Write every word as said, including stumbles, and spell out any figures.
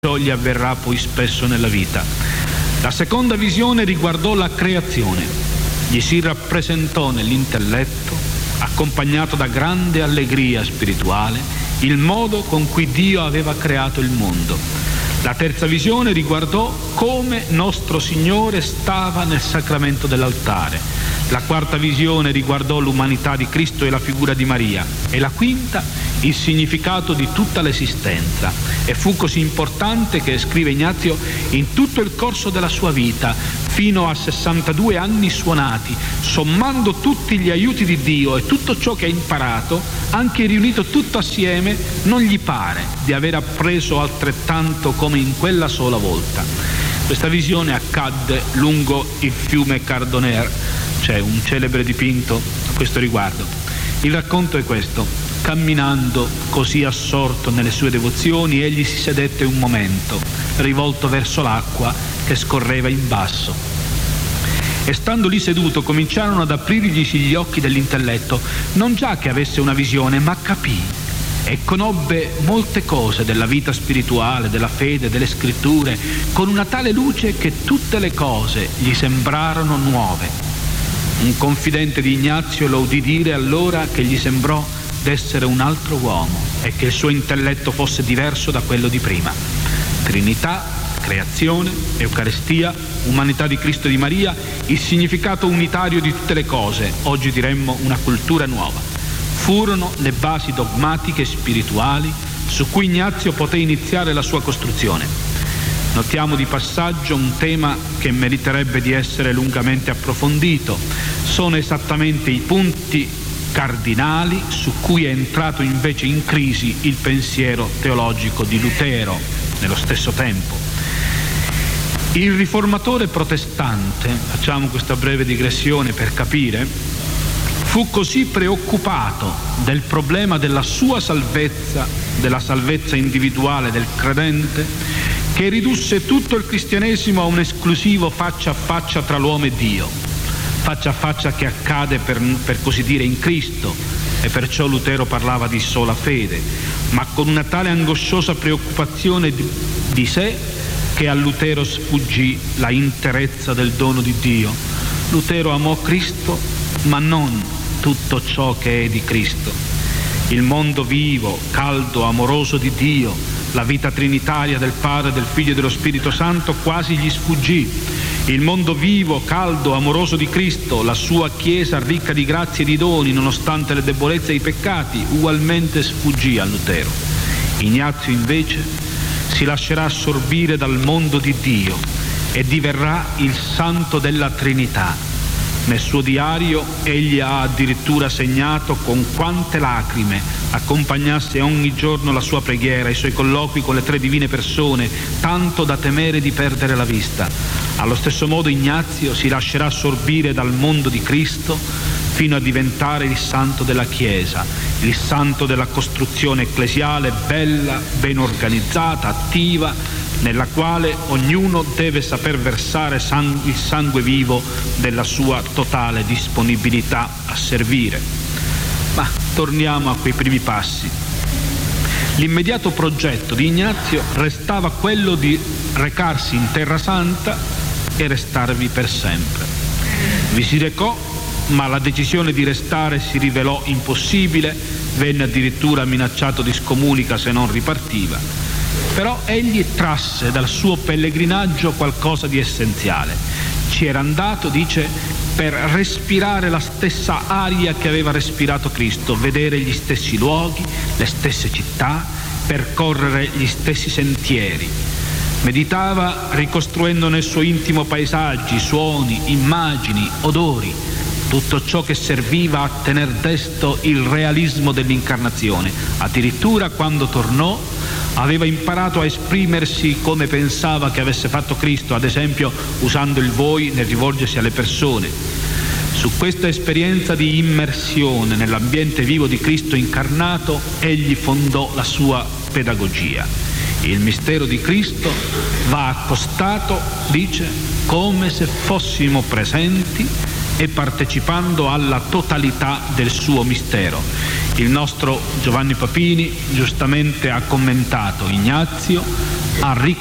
ciò gli avverrà poi spesso nella vita. La seconda visione riguardò la creazione. Gli si rappresentò nell'intelletto, accompagnato da grande allegria spirituale, il modo con cui Dio aveva creato il mondo. La terza visione riguardò come nostro Signore stava nel sacramento dell'altare. La quarta visione riguardò l'umanità di Cristo e la figura di Maria. E la quinta, il significato di tutta l'esistenza. E fu così importante che, scrive Ignazio, in tutto il corso della sua vita, fino a sessantadue anni suonati, sommando tutti gli aiuti di Dio e tutto ciò che ha imparato, anche riunito tutto assieme, non gli pare di aver appreso altrettanto come in quella sola volta. Questa visione accadde lungo il fiume Cardoner. C'è un celebre dipinto a questo riguardo. Il racconto è questo: camminando così assorto nelle sue devozioni, egli si sedette un momento, rivolto verso l'acqua che scorreva in basso. E stando lì seduto cominciarono ad aprirgli gli occhi dell'intelletto, non già che avesse una visione, ma capì e conobbe molte cose della vita spirituale, della fede, delle scritture, con una tale luce che tutte le cose gli sembrarono nuove. Un confidente di Ignazio lo udì dire allora che gli sembrò d'essere un altro uomo e che il suo intelletto fosse diverso da quello di prima. Trinità, creazione, Eucaristia, umanità di Cristo e di Maria, il significato unitario di tutte le cose, oggi diremmo una cultura nuova, furono le basi dogmatiche e spirituali su cui Ignazio poté iniziare la sua costruzione. Notiamo di passaggio un tema che meriterebbe di essere lungamente approfondito. Sono esattamente i punti cardinali su cui è entrato invece in crisi il pensiero teologico di Lutero nello stesso tempo. Il riformatore protestante, facciamo questa breve digressione per capire, fu così preoccupato del problema della sua salvezza, della salvezza individuale del credente, che ridusse tutto il cristianesimo a un esclusivo faccia a faccia tra l'uomo e Dio, faccia a faccia che accade per, per così dire in Cristo, e perciò Lutero parlava di sola fede, ma con una tale angosciosa preoccupazione di, di sé che a Lutero sfuggì la interezza del dono di Dio. Lutero amò Cristo, ma non tutto ciò che è di Cristo. Il mondo vivo, caldo, amoroso di Dio, la vita trinitaria del Padre, del Figlio e dello Spirito Santo quasi gli sfuggì. Il mondo vivo, caldo, amoroso di Cristo, la sua Chiesa ricca di grazie e di doni, nonostante le debolezze e i peccati, ugualmente sfuggì a Lutero. Ignazio invece si lascerà assorbire dal mondo di Dio e diverrà il santo della Trinità. Nel suo diario egli ha addirittura segnato con quante lacrime accompagnasse ogni giorno la sua preghiera, i suoi colloqui con le tre divine persone, tanto da temere di perdere la vista. Allo stesso modo Ignazio si lascerà assorbire dal mondo di Cristo fino a diventare il santo della Chiesa, il santo della costruzione ecclesiale bella, ben organizzata, attiva, nella quale ognuno deve saper versare sang- il sangue vivo della sua totale disponibilità a servire. Ma torniamo a quei primi passi. L'immediato progetto di Ignazio restava quello di recarsi in Terra Santa e restarvi per sempre. Vi si recò, ma la decisione di restare si rivelò impossibile, venne addirittura minacciato di scomunica se non ripartiva. Però egli trasse dal suo pellegrinaggio qualcosa di essenziale. Ci era andato, dice, per respirare la stessa aria che aveva respirato Cristo, vedere gli stessi luoghi, le stesse città, percorrere gli stessi sentieri. Meditava ricostruendo nel suo intimo paesaggi, suoni, immagini, odori, tutto ciò che serviva a tener desto il realismo dell'incarnazione. Addirittura quando tornò aveva imparato a esprimersi come pensava che avesse fatto Cristo, ad esempio usando il voi nel rivolgersi alle persone. Su questa esperienza di immersione nell'ambiente vivo di Cristo incarnato, egli fondò la sua pedagogia. Il mistero di Cristo va accostato, dice, come se fossimo presenti e partecipando alla totalità del suo mistero. Il nostro Giovanni Papini giustamente ha commentato: Ignazio ha